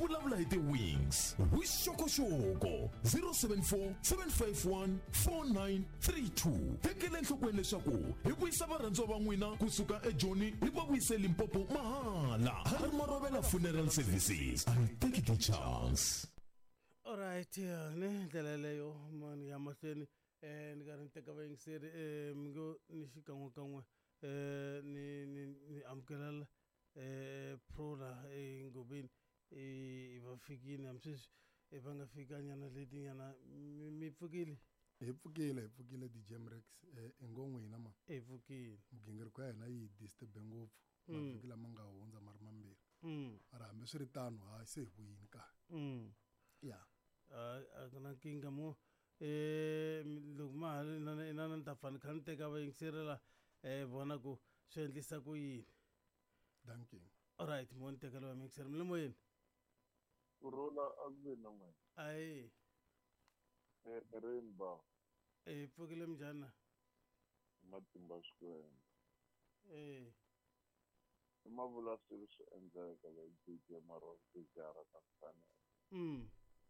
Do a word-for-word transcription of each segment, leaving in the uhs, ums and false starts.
vulavula hi ti-wings vuxokoxoko zero seven four seven five one four nine three two. Tekele enhlokweni leswaku hi vuyisa varhandziwa va n'wina kusuka eJoni hi va vuyise Limpopo mahala. Harima Rovela Funeral Services, I take the chance. Alright, yeah, ne ndlela leyo mani ya mahlweni eh ni karhi nteka va yingiseri eh mingo ni xikan'we kan'we eh ni ni amukela eh prola eh ngobeni eh va fikile amsisi eh va nga fika nyana leti nyana mi pfukile hi pfukile hi pfukile di Jamrex eh engongwe hina ma eh pfukile mugingiriko ya hina yi disturb ngopfu mavhiki lama nga hundza mari mambirhi mm ara hambi swi ri tano ha se hi vuyini ka mm ya a kana kinga mo eh loko ma na na na ta fana kan teka va yingiselela eh vona ku swi endlisa ku yini. Thank you. Alright, mo nteka lo mixer mle moyeni kurula akubina manje ai eh Rainbow eh pfukile mjana matimba square eh mavula swi swi endleka la D J Maro tijara ta sana mm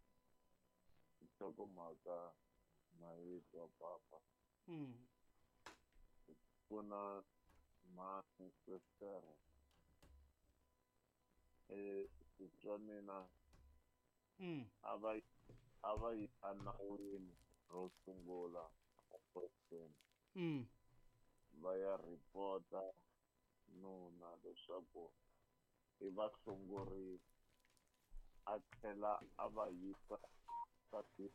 toko maka na yitwa papa mm kuna ma sister eh sitramina mm ava ava yi anawini ro sungula question mm vaya reporta nuna leswaku i va sunguri a tlhela a va yisa ka ti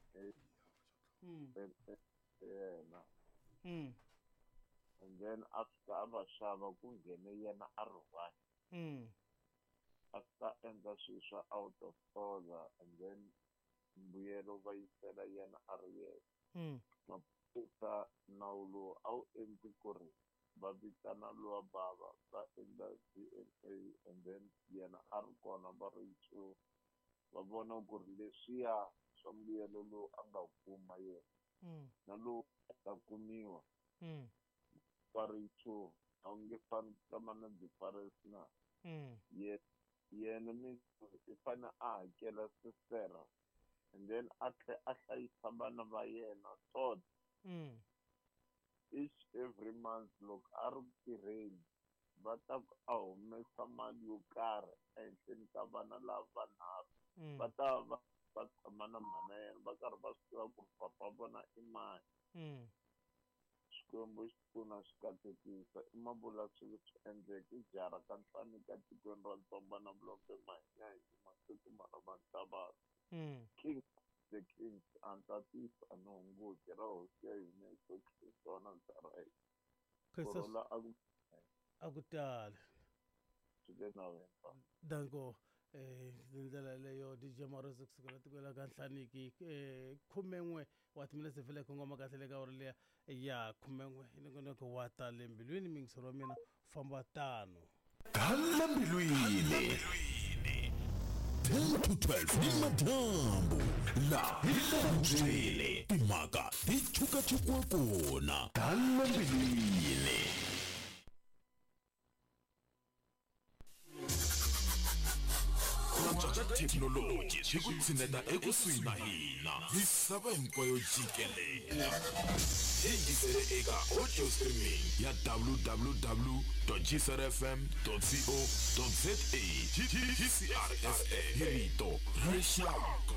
mm yena mm and then after a va xava ku nghene yena a ri one mm after endla swilo swa out of order and then mbuyelo va yisela yena a ri yexe mm maphorisa nawu lowu a wu endli ku ri va vitana lowa bava va endla D N A and then yena a ri kona va ri two va vona ku ri leswiya swa mbuyelo lowu a nga kuma yena mm na lowu ta kumiwa mm va ri two a wu nge fani kama na difference na mm ye yena mi i fane a hakela sisera and then a tlhe a hlayisa vana va yena tot mm each every month loko a ri tirheni va ta a humesa mali yo karhi ehenhleni ka vana lava vanharhu va ta va va tshama na mhana yena va karhi va swi tiva ku ri papa vona i mani mm xikwembu xi pfuna xi katekisa i mavula swilo swi endleke jara ka ntlhanu ka tikweni ra ntsonga na vulombe mahanya hi masiku mara vantsava mm king the king antatisa anonguti ra hosi ya hina Yesu Kristo wana ntsara Kristo aku akutala swi na wena danko eh ndlela leyo D J Maro kusukela tikwela ka nhlaniki eh khumenwe wa timile se fele ngoma kahle le ka uri le ya khumenwe ni ngone ko wata lembilwini mingisoro mina famba tano Kalambilwini ten to twelve ni madambu la hilangile timhaka ti chuka chukwa kona Kalambilwini. Technology xikutsineta ekusuhi na hina misava hinkwayo jikelele yingisele eka audio streaming ya w w w dot g c r f m dot co dot za G C R F M hi rito rixaka.